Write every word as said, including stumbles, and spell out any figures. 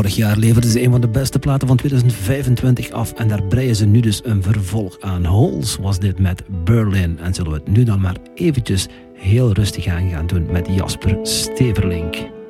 Vorig jaar leverden ze een van de beste platen van tweeduizend vijfentwintig af en daar breien ze nu dus een vervolg aan. Holes was dit met Berlin en zullen we het nu dan maar eventjes heel rustig aan gaan doen met Jasper Steverlink.